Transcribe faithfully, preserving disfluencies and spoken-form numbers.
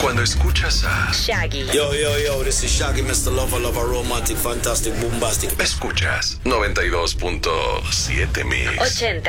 Cuando escuchas a Shaggy. Yo, yo, yo, this is Shaggy, mister Lover, Lover, Romantic, Fantastic, Bombastic. escuchas noventa y dos punto siete Mix. ochenta.